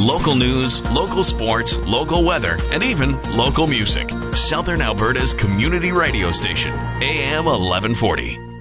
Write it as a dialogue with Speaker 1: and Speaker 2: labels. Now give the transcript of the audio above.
Speaker 1: local news, local sports, local weather, and even local music. Southern Alberta's community radio station, AM 1140.